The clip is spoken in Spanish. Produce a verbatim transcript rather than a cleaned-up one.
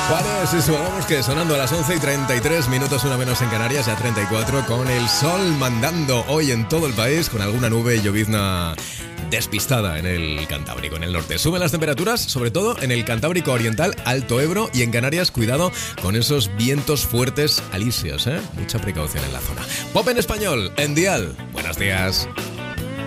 ¿Cuál es? Y supongamos que sonando a las once y treinta y tres minutos, una menos en Canarias, ya treinta y cuatro, con el sol mandando hoy en todo el país, con alguna nube y llovizna despistada en el Cantábrico, en el norte. Suben las temperaturas, sobre todo en el Cantábrico Oriental, Alto Ebro, y en Canarias, cuidado con esos vientos fuertes alisios, ¿eh? Mucha precaución en la zona. Pop en español, en Dial. Buenos días.